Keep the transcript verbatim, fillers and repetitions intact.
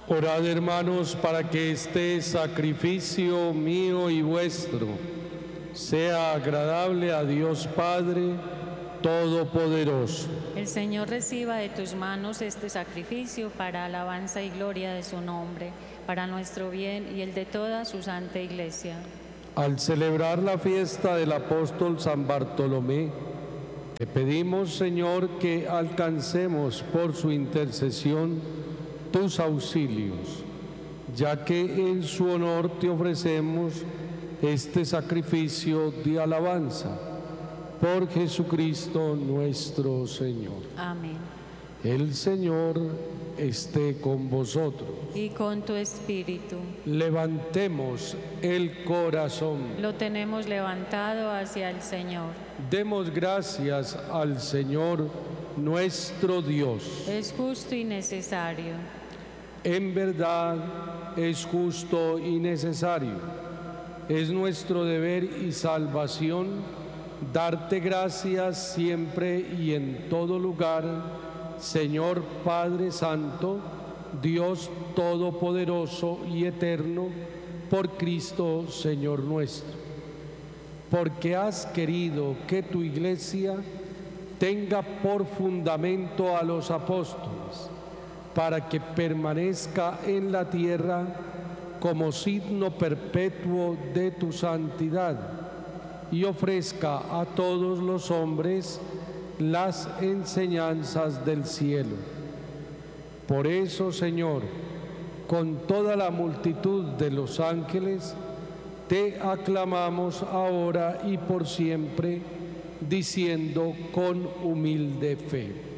Orad, hermanos, para que este sacrificio mío y vuestro sea agradable a Dios Padre Todopoderoso. El Señor reciba de tus manos este sacrificio para alabanza y gloria de su nombre, para nuestro bien y el de toda su santa Iglesia. Al celebrar la fiesta del apóstol San Bartolomé, te pedimos, Señor, que alcancemos por su intercesión tus auxilios, ya que en su honor te ofrecemos este sacrificio de alabanza. Por Jesucristo nuestro Señor. Amén. El Señor esté con vosotros. Y con tu espíritu. Levantemos el corazón. Lo tenemos levantado hacia el Señor. Demos gracias al Señor nuestro Dios. Es justo y necesario. En verdad es justo y necesario. Es nuestro deber y salvación darte gracias siempre y en todo lugar, Señor Padre Santo, Dios Todopoderoso y Eterno, por Cristo Señor nuestro. Porque has querido que tu Iglesia tenga por fundamento a los apóstoles, para que permanezca en la tierra como signo perpetuo de tu santidad, y ofrezca a todos los hombres las enseñanzas del cielo. Por eso, Señor, con toda la multitud de los ángeles, te aclamamos ahora y por siempre, diciendo con humilde fe.